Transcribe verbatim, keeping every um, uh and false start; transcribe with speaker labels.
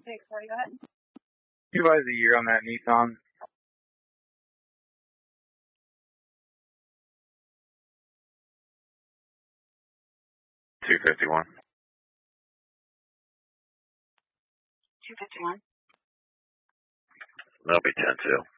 Speaker 1: Okay, sorry, go ahead.
Speaker 2: You buy the year on that Nissan?
Speaker 3: two fifty-one.
Speaker 1: two fifty-one.
Speaker 3: That'll be ten two.